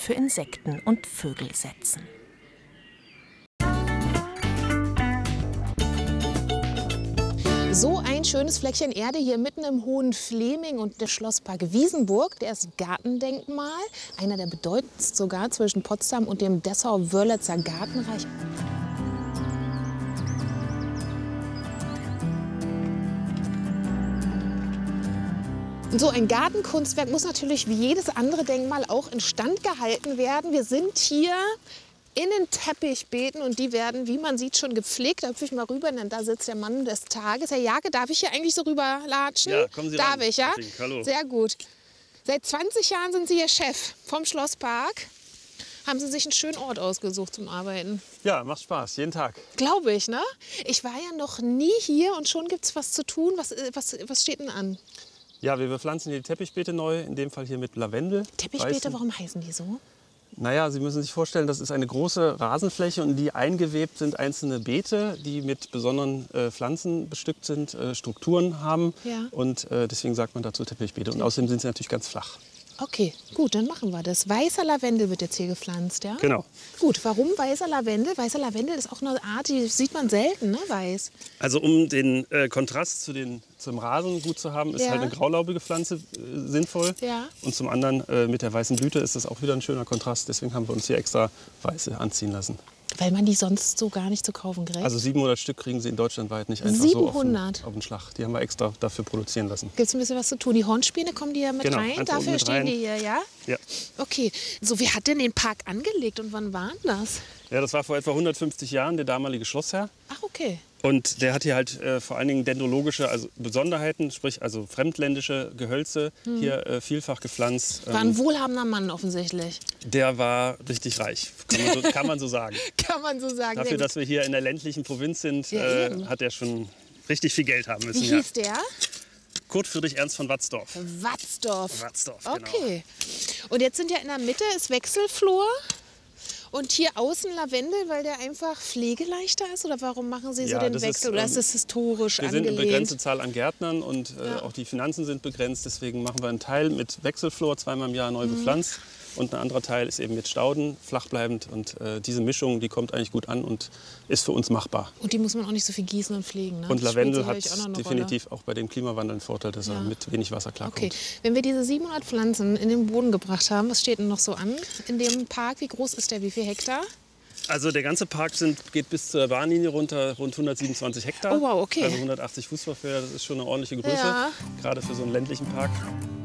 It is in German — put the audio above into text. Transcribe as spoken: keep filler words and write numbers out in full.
für Insekten und Vögel setzen. So ein schönes Fleckchen Erde hier mitten im Hohen Fleming und der Schlosspark Wiesenburg, der ist Gartendenkmal, einer der bedeutendsten sogar zwischen Potsdam und dem Dessau-Wörlitzer Gartenreich. Und so ein Gartenkunstwerk muss natürlich wie jedes andere Denkmal auch instand gehalten werden. Wir sind hier in den Teppichbeeten und die werden, wie man sieht, schon gepflegt. Da hüpfe ich mal rüber, denn da sitzt der Mann des Tages. Herr Jake, darf ich hier eigentlich so rüberlatschen? Ja, kommen Sie Darf ran. ich, ja? Hallo. Sehr gut. Seit zwanzig Jahren sind Sie hier Chef vom Schlosspark. Haben Sie sich einen schönen Ort ausgesucht zum Arbeiten? Ja, macht Spaß, jeden Tag. Glaube ich, ne? Ich war ja noch nie hier und schon gibt es was zu tun. Was, was, was steht denn an? Ja, wir bepflanzen hier die Teppichbeete neu, in dem Fall hier mit Lavendel. Teppichbeete, Weißen. warum heißen die so? Naja, Sie müssen sich vorstellen, das ist eine große Rasenfläche und in die eingewebt sind einzelne Beete, die mit besonderen äh, Pflanzen bestückt sind, äh, Strukturen haben. Ja. Und äh, deswegen sagt man dazu Teppichbeete. Und außerdem sind sie natürlich ganz flach. Okay, gut, dann machen wir das. Weißer Lavendel wird jetzt hier gepflanzt, ja? Genau. Gut, warum weißer Lavendel? Weißer Lavendel ist auch eine Art, die sieht man selten, ne? Weiß. Also um den äh, Kontrast zu den, zum Rasen gut zu haben, ist Ja. halt eine graulaubige Pflanze äh, sinnvoll. Ja. Und zum anderen äh, mit der weißen Blüte ist das auch wieder ein schöner Kontrast. Deswegen haben wir uns hier extra weiße anziehen lassen. Weil man die sonst so gar nicht zu kaufen kriegt. Also siebenhundert Stück kriegen sie in Deutschland weit nicht einfach so auf den, siebenhundert? auf den Schlag. Die haben wir extra dafür produzieren lassen. Gibt es ein bisschen was zu tun? Die Hornspäne, kommen die ja mit Genau, rein? einfach Dafür mit stehen rein. die hier, ja? Ja. Okay, so wer hat denn den Park angelegt und wann war denn das? Ja, das war vor etwa hundertfünfzig Jahren der damalige Schlossherr. Ach, okay. Und der hat hier halt äh, vor allen Dingen dendrologische also Besonderheiten, sprich also fremdländische Gehölze Hm. hier äh, vielfach gepflanzt. War ein wohlhabender Mann offensichtlich. Der war richtig reich, kann man so, kann man so sagen. Kann man so sagen. Dafür, Sehr gut. dass wir hier in der ländlichen Provinz sind, Ja, äh, eben. hat er schon richtig viel Geld haben müssen. Wie Ja. hieß der? Kurt Friedrich Ernst von Watzdorf. Watzdorf. Watzdorf, genau. Okay. Und jetzt sind ja in der Mitte ist Wechselflor. Und hier außen Lavendel, weil der einfach pflegeleichter ist? Oder warum machen Sie so Ja, den das Wechsel? ist, Oder ist ähm, das historisch Wir sind eine angelehnt? begrenzte Zahl an Gärtnern und äh, Ja. auch die Finanzen sind begrenzt. Deswegen machen wir einen Teil mit Wechselflor, zweimal im Jahr neu Mhm. bepflanzt. Und ein anderer Teil ist eben mit Stauden, flachbleibend. Und äh, diese Mischung, die kommt eigentlich gut an und ist für uns machbar. Und die muss man auch nicht so viel gießen und pflegen. Ne? Und Das Lavendel spielt hat sicherlich auch noch eine definitiv auch bei dem Klimawandel einen Vorteil, dass Ja. er mit wenig Wasser klarkommt. Okay, wenn wir diese siebenhundert Pflanzen in den Boden gebracht haben, was steht denn noch so an in dem Park? Wie groß ist der? Wie viel Hektar? Also der ganze Park sind, geht bis zur Bahnlinie runter, rund hundertsiebenundzwanzig Hektar. Oh wow, okay. Also hundertachtzig Fußballfelder, das ist schon eine ordentliche Größe, Ja. gerade für so einen ländlichen Park.